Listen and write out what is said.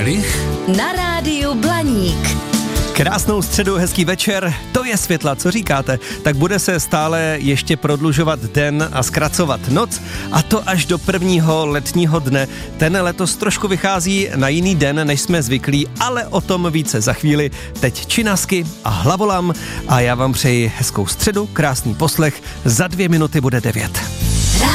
Na rádiu Blaník. Krásnou středu, hezký večer, to je Světla, co říkáte? Tak bude se stále ještě prodlužovat den a zkracovat noc, a to až do prvního letního dne. Ten letos trošku vychází na jiný den, než jsme zvyklí, ale o tom více za chvíli. Teď činasky a hlavolam a já vám přeji hezkou středu, krásný poslech, za 2 minuty bude 9.